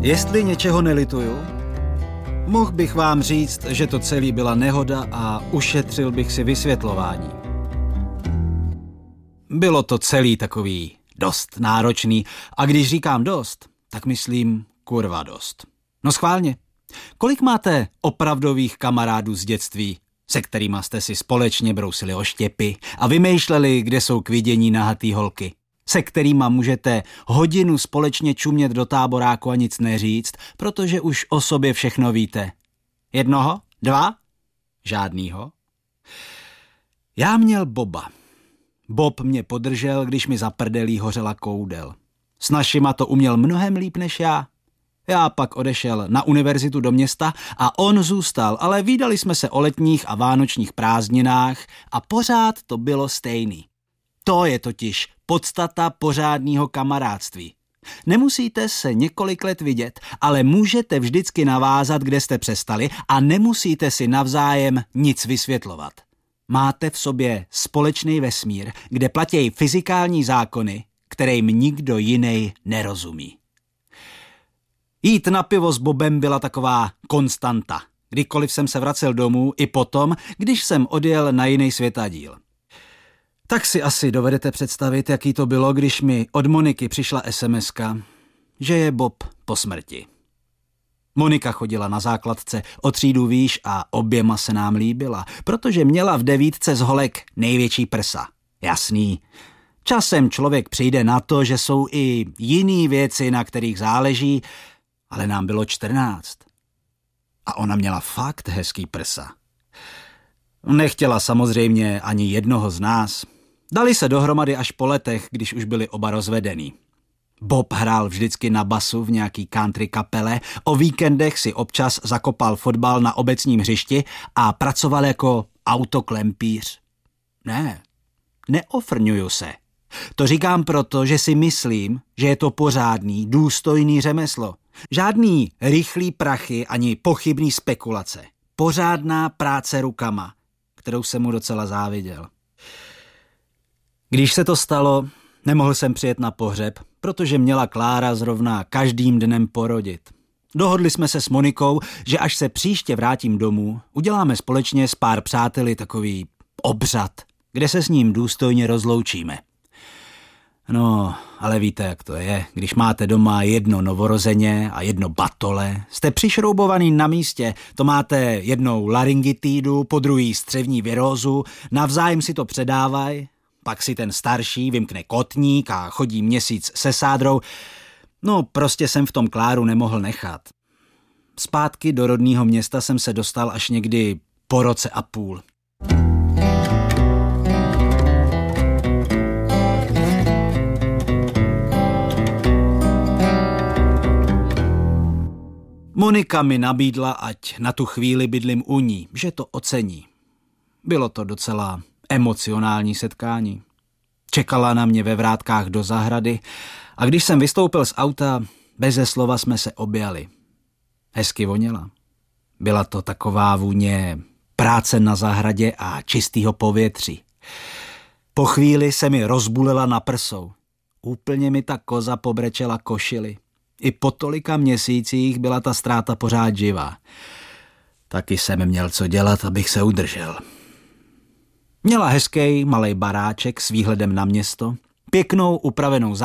Jestli něčeho nelituju, mohl bych vám říct, že to celý byla nehoda a ušetřil bych si vysvětlování. Bylo to celý takový dost náročný a když říkám dost, tak myslím kurva dost. No schválně, kolik máte opravdových kamarádů z dětství, se kterýma jste si společně brousili oštěpy a vymýšleli, kde jsou k vidění nahatý holky, se kterýma můžete hodinu společně čumět do táboráku a nic neříct, protože už o sobě všechno víte. Jednoho? Dva? Žádnýho? Já měl Boba. Bob mě podržel, když mi za prdelí hořela koudel. S našima to uměl mnohem líp než já. Já pak odešel na univerzitu do města a on zůstal, ale vídali jsme se o letních a vánočních prázdninách a pořád to bylo stejný. To je totiž podstata pořádného kamarádství. Nemusíte se několik let vidět, ale můžete vždycky navázat, kde jste přestali a nemusíte si navzájem nic vysvětlovat. Máte v sobě společný vesmír, kde platí fyzikální zákony, kterým nikdo jiný nerozumí. Jít na pivo s Bobem byla taková konstanta. Kdykoliv jsem se vracel domů, i potom, když jsem odjel na jiný světadíl. Tak si asi dovedete představit, jaký to bylo, když mi od Moniky přišla SMS-ka, že je Bob po smrti. Monika chodila na základce o třídu výš a oběma se nám líbila, protože měla v 9 z holek největší prsa. Jasný. Časem člověk přijde na to, že jsou i jiný věci, na kterých záleží, ale nám bylo 14. A ona měla fakt hezký prsa. Nechtěla samozřejmě ani jednoho z nás. Dali se dohromady až po letech, když už byli oba rozvedený. Bob hrál vždycky na basu v nějaký country kapele, o víkendech si občas zakopal fotbal na obecním hřišti a pracoval jako autoklempíř. Ne, neofrňuju se. To říkám proto, že si myslím, že je to pořádný, důstojný řemeslo. Žádný rychlý prachy ani pochybný spekulace. Pořádná práce rukama, kterou jsem mu docela záviděl. Když se to stalo, nemohl jsem přijet na pohřeb, protože měla Klára zrovna každým dnem porodit. Dohodli jsme se s Monikou, že až se příště vrátím domů, uděláme společně s pár přáteli takový obřad, kde se s ním důstojně rozloučíme. No, ale víte, jak to je, když máte doma jedno novorozeně a jedno batole, jste přišroubovaný na místě, to máte jednou laryngitídu, po druhý střevní virózu, navzájem si to předávaj, pak si ten starší vymkne kotník a chodí měsíc se sádrou. No, prostě jsem v tom Kláru nemohl nechat. Zpátky do rodného města jsem se dostal až někdy po roce a půl. Monika mi nabídla, ať na tu chvíli bydlím u ní, že to ocení. Bylo to docela emocionální setkání. Čekala na mě ve vrátkách do zahrady a když jsem vystoupil z auta, beze slova jsme se objali. Hezky voněla. Byla to taková vůně práce na zahradě a čistého povětří. Po chvíli se mi rozbulila na prsou. Úplně mi ta koza pobrečela košili. I po tolika měsících byla ta ztráta pořád živá. Taky jsem měl co dělat, abych se udržel. Měla hezký malej baráček s výhledem na město, pěknou upravenou